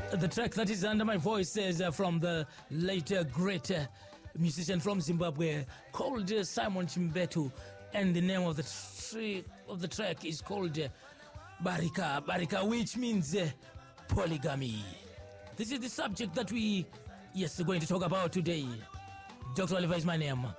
The track that is under my voice is from the later great musician from Zimbabwe called Simon Chimbetu, and the name of the track is called Barika, which means polygamy. This is the subject that we are going to talk about today. Dr. Oliver is my name.